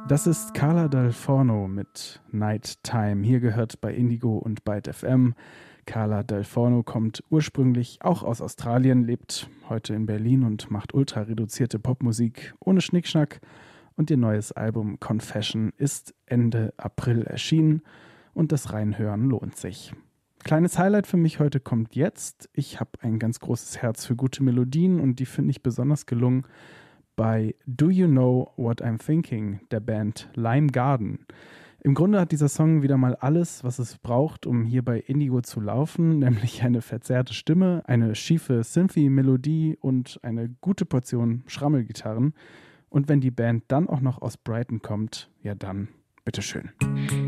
Das ist Carla Dal Forno mit Nighttime. Hier gehört bei Indigo und Byte FM. Carla Dal Forno kommt ursprünglich auch aus Australien, lebt heute in Berlin und macht ultra reduzierte Popmusik ohne Schnickschnack. Und ihr neues Album Confession ist Ende April erschienen und das Reinhören lohnt sich. Kleines Highlight für mich heute kommt jetzt. Ich habe ein ganz großes Herz für gute Melodien und die finde ich besonders gelungen bei Do You Know What I'm Thinking, der Band Lime Garden. Im Grunde hat dieser Song wieder mal alles, was es braucht, um hier bei Indigo zu laufen, nämlich eine verzerrte Stimme, eine schiefe Synthy-Melodie und eine gute Portion Schrammelgitarren. Und wenn die Band dann auch noch aus Brighton kommt, ja dann, bitteschön.